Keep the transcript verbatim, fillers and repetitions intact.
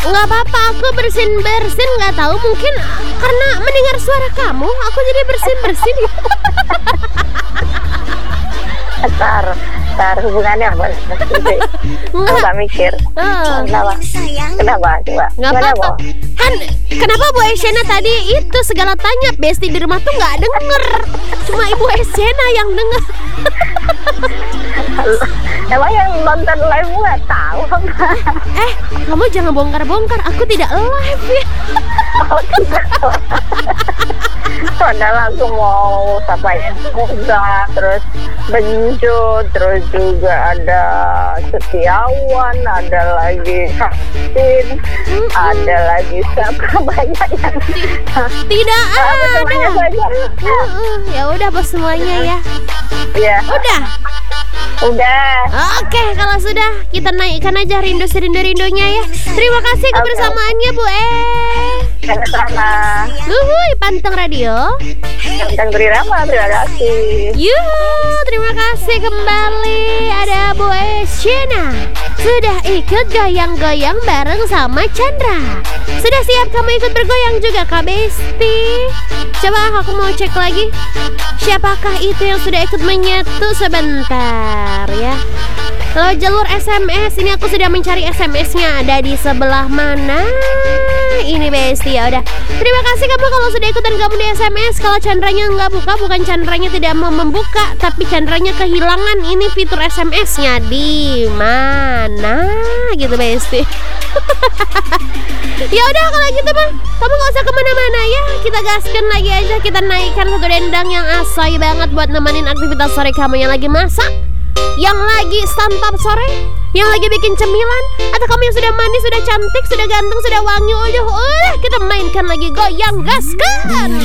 Nggak apa-apa, aku bersin-bersin. Nggak tahu, mungkin karena mendengar suara kamu, aku jadi bersin-bersin. Ntar, ntar hubungannya apa? Aku gak mikir. Oh. Kenapa? Kenapa? Coba. Nggak Gimana, apa-apa. Bo? Kan kenapa Bu Eshena tadi itu segala tanya, Besti di rumah tuh nggak denger. Cuma Ibu Eshena yang denger. Emang yang nonton live nggak tahu apa? Eh, kamu jangan bongkar-bongkar. Aku tidak live ya. Padahal aku mau sapain Muga, terus Benjo, terus juga ada Setiawan, ada lagi Kaptin, Mm-mm. ada lagi siapa banyak yang Tidak Ah, semuanya ada. saja. Uh-uh. Ya udah bos semuanya ya. Ya, Udah. udah. Oke, kalau sudah kita naikkan aja rindu serindu rindunya ya. Terima kasih Oke. kebersamaannya Bu Eh. Sama-sama. Luhuy Panteng Radio. Tentang Beri Rama, terima kasih. Yuhu, terima kasih kembali. Ada Bu Eshena. Sudah ikut goyang-goyang bareng sama Chandra. Sudah siap kamu ikut bergoyang juga Kak Besti? Coba aku mau cek lagi. Siapakah itu yang sudah ikut menyatu sebentar ya. Kalau jalur S M S ini aku sudah mencari S M S-nya ada di sebelah mana? Ini Besti ya udah. Terima kasih kamu kalau sudah ikutan kamu di S M S. Kalau Chandranya nggak buka, bukan Chandranya tidak mau membuka, tapi Chandranya kehilangan ini fitur S M S-nya di mana gitu Besti. Ya udah kalau gitu mah kamu nggak usah kemana-mana ya. Kita gaskan lagi aja, kita naikkan satu dendang yang asoy banget buat nemenin aktivitas sore kamu yang lagi masak, yang lagi santap sore, yang lagi bikin cemilan, atau kamu yang sudah mandi, sudah cantik, sudah ganteng, sudah wangi. Udah, udah kita mainkan lagi goyang gaskan.